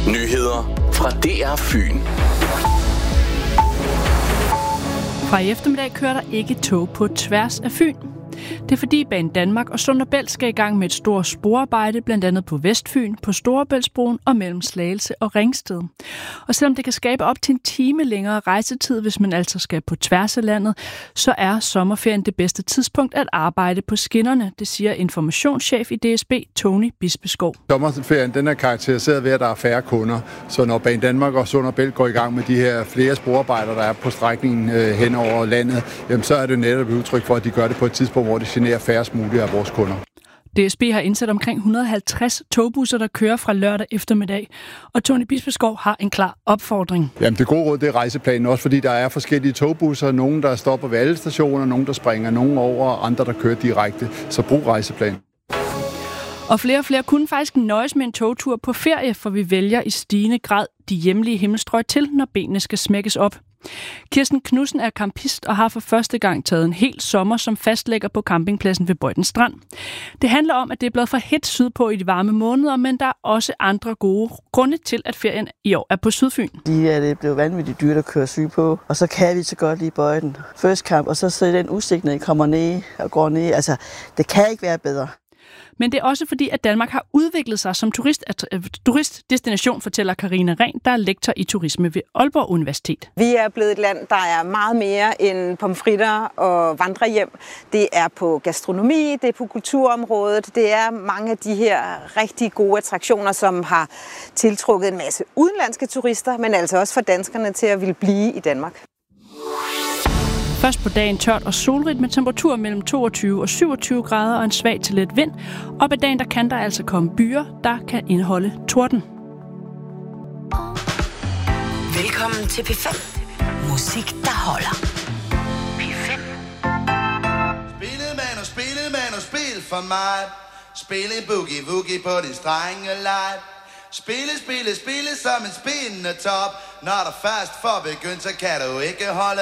Nyheder fra DR Fyn. Fra i eftermiddag kører der ikke tog på tværs af Fyn. Det er fordi Banedanmark og Sund & Bælt skal i gang med et stort sporarbejde, blandt andet på Vestfyn, på Storebæltsbroen og mellem Slagelse og Ringsted. Og selvom det kan skabe op til en time længere rejsetid, hvis man altså skal på tværs af landet, så er sommerferien det bedste tidspunkt at arbejde på skinnerne, det siger informationschef i DSB, Tony Bispeskov. Sommerferien den er karakteriseret ved, at der er færre kunder, så når Banedanmark og Sund & Bælt går i gang med de her flere sporarbejder, der er på strækningen hen over landet, jamen, så er det netop et udtryk for, at de gør det på et tidspunkt, hvor det generer færrest muligt af vores kunder. DSB har indsat omkring 150 togbusser, der kører fra lørdag eftermiddag, og Tony Bispeskov har en klar opfordring. Jamen det gode råd, det er rejseplanen, også fordi der er forskellige togbusser, nogle der stopper ved alle stationer, nogle der springer nogen over, og andre der kører direkte, så brug rejseplanen. Og flere kunne faktisk nøjes med en togtur på ferie, for vi vælger i stigende grad de hjemlige himmelstrøg til, når benene skal smækkes op. Kirsten Knudsen er campist og har for første gang taget en hel sommer som fastlægger på campingpladsen ved Bøjden Strand. Det handler om, at det er blevet for hedt sydpå i de varme måneder, men der er også andre gode grunde til, at ferien i år er på Sydfyn. Det blev vanvittigt dyrt at køre sydpå, og så kan vi så godt lide Bøjden. First camp, og så den udsigt, når I kommer ned og går ned. Altså, det kan ikke være bedre. Men det er også fordi, at Danmark har udviklet sig som turistdestination, fortæller Karina Rehn, der er lektor i turisme ved Aalborg Universitet. Vi er blevet et land, der er meget mere end pomfritter og vandrehjem. Det er på gastronomi, det er på kulturområdet, det er mange af de her rigtig gode attraktioner, som har tiltrukket en masse udenlandske turister, men altså også for danskerne til at ville blive i Danmark. Først på dagen tørt og solrigt med temperaturer mellem 22 og 27 grader og en svag til let vind. Op ad dagen der kan der altså komme byer, der kan indeholde torden. Velkommen til P5. Musik, der holder. P5. Spillet man og spil for mig. Spil en boogie-woogie på din strenge leg. Spille som en spindende top. Når der først får begyndt, så kan du ikke holde